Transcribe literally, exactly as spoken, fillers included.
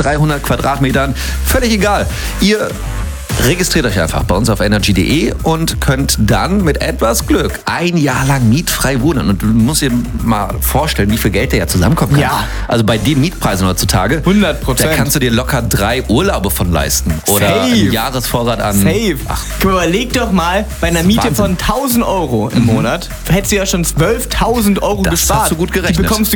dreihundert Quadratmetern. Völlig egal. Ihr registriert euch einfach bei uns auf energy punkt de und könnt dann mit etwas Glück ein Jahr lang mietfrei wohnen. Und du musst dir mal vorstellen, wie viel Geld da ja zusammenkommen kann. Ja. Also bei den Mietpreisen heutzutage, hundert Prozent. da kannst du dir locker drei Urlaube von leisten. Oder Safe. einen Jahresvorrat an... Safe. Ach, überleg doch mal, bei einer Miete Wahnsinn. von tausend Euro im Monat hättest du ja schon zwölftausend Euro Das gespart. hast du gut gerechnet. Die bekommst du